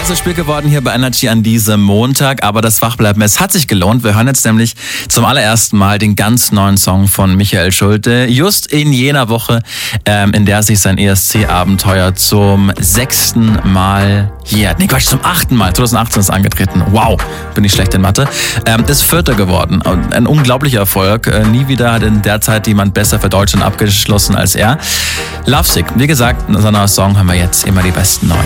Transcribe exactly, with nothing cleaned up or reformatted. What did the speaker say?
Ist so spät geworden hier bei Energy an diesem Montag, aber das Wachbleiben, es hat sich gelohnt. Wir hören jetzt nämlich zum allerersten Mal den ganz neuen Song von Michael Schulte. Just in jener Woche, ähm, in der sich sein E S C-Abenteuer zum sechsten Mal hier, nee Quatsch, zum achten Mal, zwanzig achtzehn ist angetreten. Wow, bin ich schlecht in Mathe. Ähm, ist Vierter geworden. Ein unglaublicher Erfolg. Äh, nie wieder hat in der Zeit jemand besser für Deutschland abgeschlossen als er. Lovesick, wie gesagt, in seiner Song haben wir jetzt immer die besten neuen.